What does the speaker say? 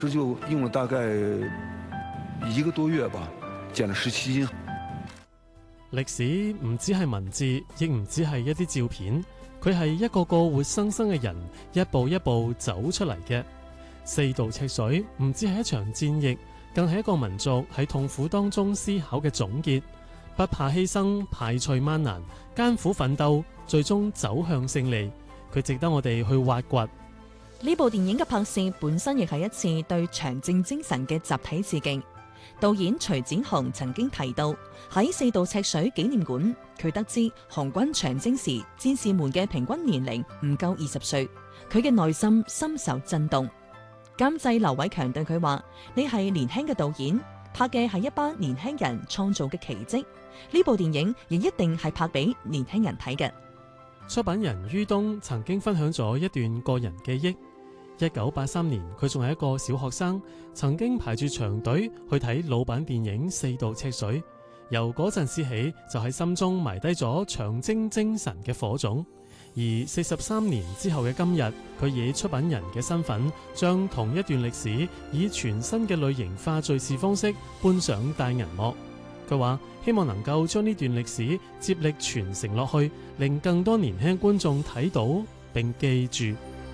這就用了大概1個多月吧，減了17斤。 歷史唔只係文字，亦唔只係一啲照片，佢係一個個活生生嘅人，一步一步走出嚟嘅。4道赤水唔只係一場戰役，更係一個民族喺痛苦當中思考嘅總結。不怕犧牲，排除萬難，艱苦奮鬥，最終走向勝利。佢值得我哋去挖掘。 呢部電影嘅拍攝本身亦係一次對長征精神嘅集體致敬。導演徐展雄曾經提到，喺4道赤水紀念館，佢得知紅軍長征時戰士們嘅平均年齡唔夠20歲，佢嘅內心深受震動。監製劉偉強對佢話：你係年輕嘅導演，拍嘅係一班年輕人創造嘅奇蹟，呢部電影亦一定係拍俾年輕人睇嘅。 出品人于東曾經分享咗一段個人記憶。1983年，佢仲係一個小學生，曾經排住長隊去睇老版電影《4道赤水》，由嗰陣時起就喺心中埋低咗長征精神嘅火種。而43年之後嘅今日，佢以出品人嘅身份，將同一段歷史以全新嘅類型化敘事方式搬上大銀幕。佢話希望能夠將呢段歷史接力傳承落去，令更多年輕觀眾睇到並記住。